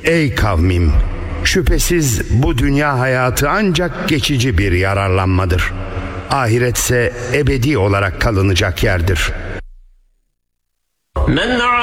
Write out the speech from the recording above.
Ey kavmim! Şüphesiz bu dünya hayatı ancak geçici bir yararlanmadır. Ahiretse ebedi olarak kalınacak yerdir.